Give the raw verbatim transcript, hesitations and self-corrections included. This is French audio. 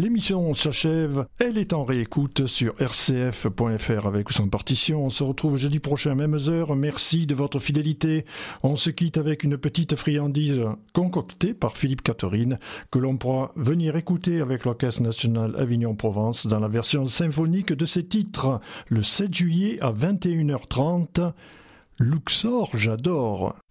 L'émission s'achève, elle est en réécoute sur r c f point f r avec ou sans partition. On se retrouve jeudi prochain, mêmes heures. Merci de votre fidélité. On se quitte avec une petite friandise concoctée par Philippe Catherine que l'on pourra venir écouter avec l'Orchestre National Avignon-Provence dans la version symphonique de ses titres le sept juillet à vingt et une heures trente. Luxor, j'adore.